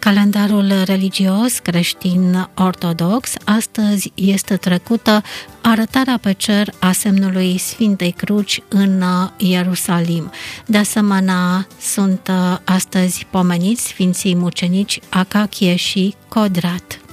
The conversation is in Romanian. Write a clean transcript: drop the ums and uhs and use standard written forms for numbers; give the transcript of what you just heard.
calendarul religios creștin ortodox, astăzi este trecută arătarea pe cer a semnului Sfintei Cruci în Ierusalim. De asemenea, sunt astăzi pomeniți Sfinții Mucenici Acachie și Codrat.